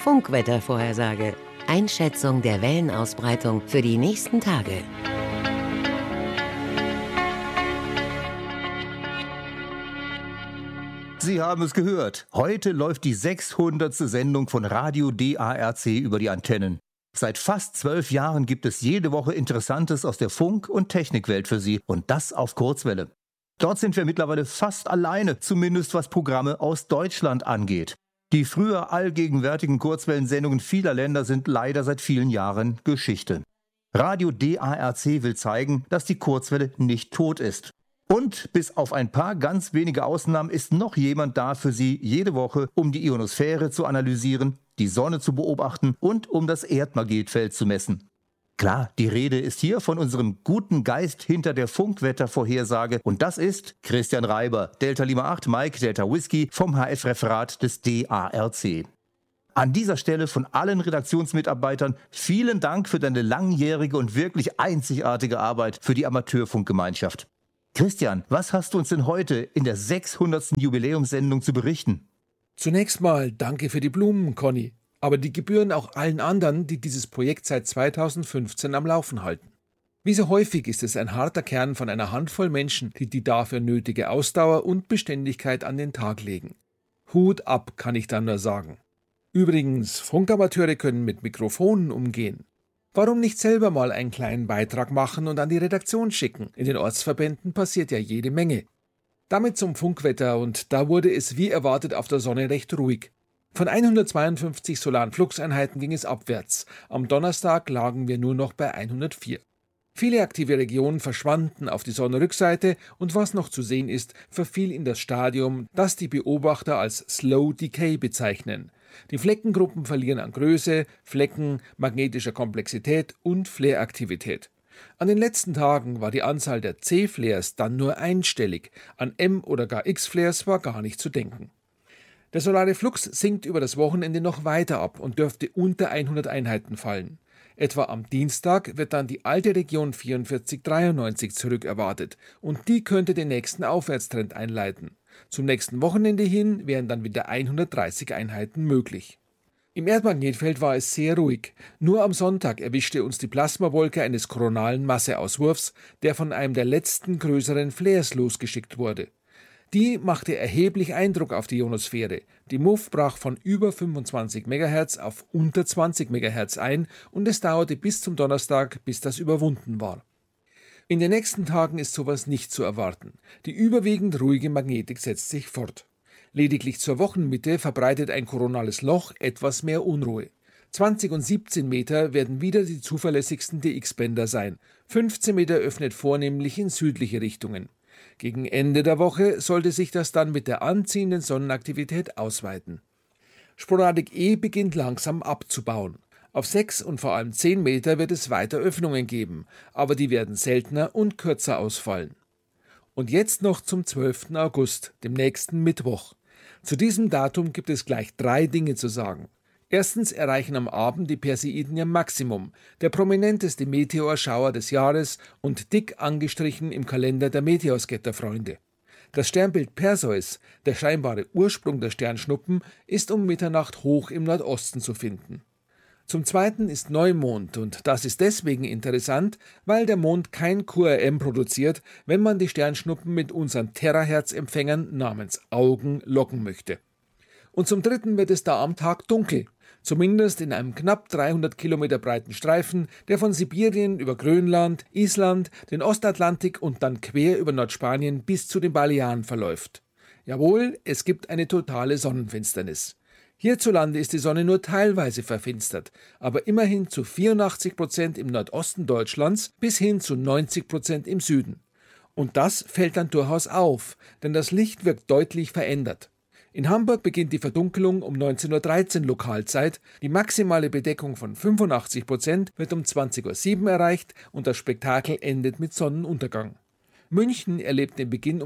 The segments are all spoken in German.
Funkwettervorhersage. Einschätzung der Wellenausbreitung für die nächsten Tage. Sie haben es gehört. Heute läuft die 600. Sendung von Radio DARC über die Antennen. Seit fast 12 Jahren gibt es jede Woche Interessantes aus der Funk- und Technikwelt für Sie. Und das auf Kurzwelle. Dort sind wir mittlerweile fast alleine, zumindest was Programme aus Deutschland angeht. Die früher allgegenwärtigen Kurzwellensendungen vieler Länder sind leider seit vielen Jahren Geschichte. Radio DARC will zeigen, dass die Kurzwelle nicht tot ist. Und bis auf ein paar ganz wenige Ausnahmen ist noch jemand da für Sie jede Woche, um die Ionosphäre zu analysieren, die Sonne zu beobachten und um das Erdmagnetfeld zu messen. Klar, die Rede ist hier von unserem guten Geist hinter der Funkwettervorhersage und das ist Christian Reiber, Delta Lima 8 Mike Delta Whisky vom HF-Referat des DARC. An dieser Stelle von allen Redaktionsmitarbeitern vielen Dank für deine langjährige und wirklich einzigartige Arbeit für die Amateurfunkgemeinschaft. Christian, was hast du uns denn heute in der 600. Jubiläumssendung zu berichten? Zunächst mal danke für die Blumen, Conny. Aber die gebühren auch allen anderen, die dieses Projekt seit 2015 am Laufen halten. Wie so häufig ist es ein harter Kern von einer Handvoll Menschen, die die dafür nötige Ausdauer und Beständigkeit an den Tag legen. Hut ab, kann ich dann nur sagen. Übrigens, Funkamateure können mit Mikrofonen umgehen. Warum nicht selber mal einen kleinen Beitrag machen und an die Redaktion schicken? In den Ortsverbänden passiert ja jede Menge. Damit zum Funkwetter und da wurde es wie erwartet auf der Sonne recht ruhig. Von 152 solaren Fluxeinheiten ging es abwärts. Am Donnerstag lagen wir nur noch bei 104. Viele aktive Regionen verschwanden auf die Sonnenrückseite und was noch zu sehen ist, verfiel in das Stadium, das die Beobachter als Slow Decay bezeichnen. Die Fleckengruppen verlieren an Größe, Flecken, magnetischer Komplexität und Flareaktivität. An den letzten Tagen war die Anzahl der C-Flares dann nur einstellig, an M- oder gar X-Flares war gar nicht zu denken. Der solare Flux sinkt über das Wochenende noch weiter ab und dürfte unter 100 Einheiten fallen. Etwa am Dienstag wird dann die alte Region 4493 zurückerwartet und die könnte den nächsten Aufwärtstrend einleiten. Zum nächsten Wochenende hin wären dann wieder 130 Einheiten möglich. Im Erdmagnetfeld war es sehr ruhig. Nur am Sonntag erwischte uns die Plasmawolke eines koronalen Masseauswurfs, der von einem der letzten größeren Flares losgeschickt wurde. Die machte erheblich Eindruck auf die Ionosphäre. Die MUF brach von über 25 MHz auf unter 20 MHz ein und es dauerte bis zum Donnerstag, bis das überwunden war. In den nächsten Tagen ist sowas nicht zu erwarten. Die überwiegend ruhige Magnetik setzt sich fort. Lediglich zur Wochenmitte verbreitet ein koronales Loch etwas mehr Unruhe. 20 und 17 Meter werden wieder die zuverlässigsten DX-Bänder sein. 15 Meter öffnet vornehmlich in südliche Richtungen. Gegen Ende der Woche sollte sich das dann mit der anziehenden Sonnenaktivität ausweiten. Sporadik E beginnt langsam abzubauen. Auf 6 und vor allem 10 Meter wird es weiter Öffnungen geben, aber die werden seltener und kürzer ausfallen. Und jetzt noch zum 12. August, dem nächsten Mittwoch. Zu diesem Datum gibt es gleich 3 Dinge zu sagen. Erstens erreichen am Abend die Perseiden ihr Maximum, der prominenteste Meteorschauer des Jahres und dick angestrichen im Kalender der Meteoscatter-Freunde. Das Sternbild Perseus, der scheinbare Ursprung der Sternschnuppen, ist um Mitternacht hoch im Nordosten zu finden. Zum Zweiten ist Neumond und das ist deswegen interessant, weil der Mond kein QRM produziert, wenn man die Sternschnuppen mit unseren Terahertz-Empfängern namens Augen locken möchte. Und zum Dritten wird es da am Tag dunkel. Zumindest in einem knapp 300 Kilometer breiten Streifen, der von Sibirien über Grönland, Island, den Ostatlantik und dann quer über Nordspanien bis zu den Balearen verläuft. Jawohl, es gibt eine totale Sonnenfinsternis. Hierzulande ist die Sonne nur teilweise verfinstert, aber immerhin zu 84% im Nordosten Deutschlands bis hin zu 90% im Süden. Und das fällt dann durchaus auf, denn das Licht wirkt deutlich verändert. In Hamburg beginnt die Verdunkelung um 19.13 Uhr Lokalzeit, die maximale Bedeckung von 85% wird um 20.07 Uhr erreicht und das Spektakel endet mit Sonnenuntergang. München erlebt den Beginn um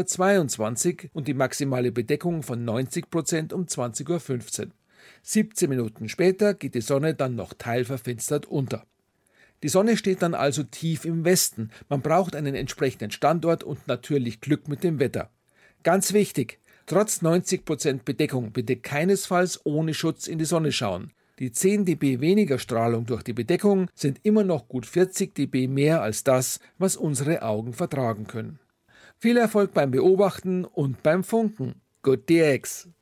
19.22 Uhr und die maximale Bedeckung von 90% um 20.15 Uhr. 17 Minuten später geht die Sonne dann noch teilverfinstert unter. Die Sonne steht dann also tief im Westen, man braucht einen entsprechenden Standort und natürlich Glück mit dem Wetter. Ganz wichtig, Trotz 90% Bedeckung bitte keinesfalls ohne Schutz in die Sonne schauen. Die 10 dB weniger Strahlung durch die Bedeckung sind immer noch gut 40 dB mehr als das, was unsere Augen vertragen können. Viel Erfolg beim Beobachten und beim Funken. Good DX!